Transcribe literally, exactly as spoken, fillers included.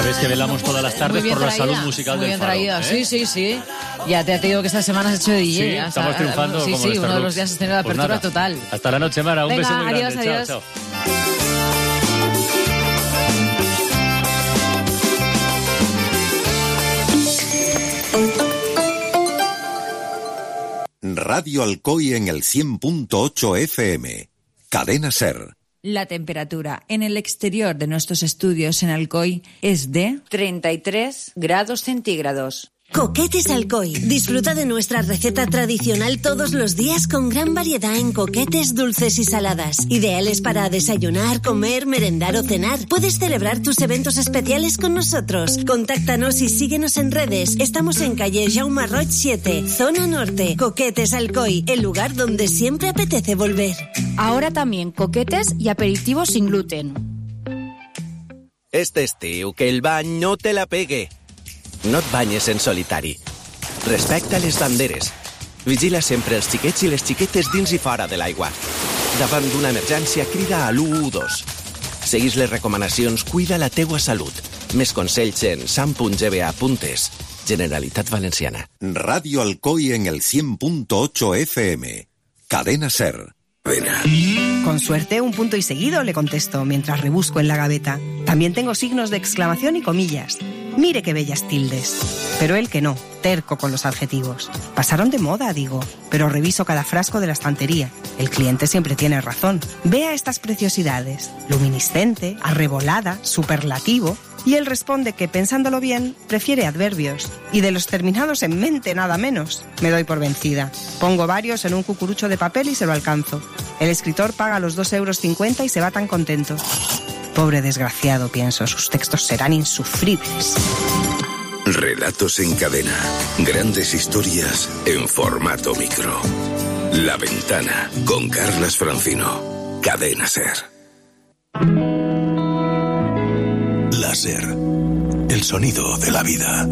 Sabes que velamos todas las tardes por la salud musical muy del bien Faro. traída. ¿eh? Sí, sí, sí. Ya te, te digo que esta semana has hecho de D J. Sí, hasta, estamos triunfando Sí, como sí, los uno de Starbucks. los días has tenido la Pues apertura nada, total. Hasta la noche, Mara. Un Venga, beso muy adiós, grande. adiós. Chao, chao. Radio Alcoy en el cien punto ocho F M. Cadena SER. La temperatura en el exterior de nuestros estudios en Alcoy es de treinta y tres grados centígrados. Coquetes Alcoy. Disfruta de nuestra receta tradicional todos los días con gran variedad en coquetes dulces y saladas. Ideales para desayunar, comer, merendar o cenar. Puedes celebrar tus eventos especiales con nosotros. Contáctanos y síguenos en redes. Estamos en calle Jaume Roig siete, zona norte. Coquetes Alcoy, el lugar donde siempre apetece volver. Ahora también coquetes y aperitivos sin gluten. Este estiu, que el bany no te la pegue. No et banyes en solitari. Respecta les banderes. Vigila sempre els xiquets i les xiquetes dins i fora de l'aigua. Davant d'una emergència, crida a l'u u dos. Seguís les recomanacions, cuida la teua salut. Més consells en sam punt g b a punt es. Generalitat Valenciana. Radio Alcoy en el cien punto ocho F M. Cadena SER. Con suerte, un punto y seguido, le contesto mientras rebusco en la gaveta. También tengo signos de exclamación y comillas. Mire qué bellas tildes. Pero él que no, terco con los adjetivos. Pasaron de moda, digo, pero reviso cada frasco de la estantería. El cliente siempre tiene razón. Vea estas preciosidades. Luminiscente, arrebolada, superlativo. Y él responde que, pensándolo bien, prefiere adverbios. Y de los terminados en mente, nada menos. Me doy por vencida. Pongo varios en un cucurucho de papel y se lo alcanzo. El escritor paga los dos euros cincuenta y se va tan contento. Pobre desgraciado, pienso, sus textos serán insufribles. Relatos en cadena. Grandes historias en formato micro. La Ventana, con Carlas Francino. Cadena SER. La SER. El sonido de la vida.